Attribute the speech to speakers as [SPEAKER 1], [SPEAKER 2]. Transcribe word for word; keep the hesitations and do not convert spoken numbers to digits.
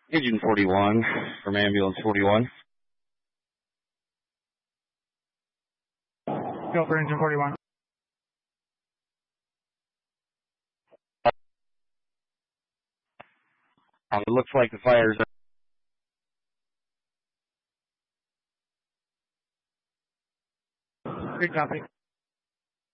[SPEAKER 1] Agent forty-one from Ambulance forty-one.
[SPEAKER 2] Go for Engine forty-one.
[SPEAKER 1] Um, it looks like the fire's
[SPEAKER 2] Good copy.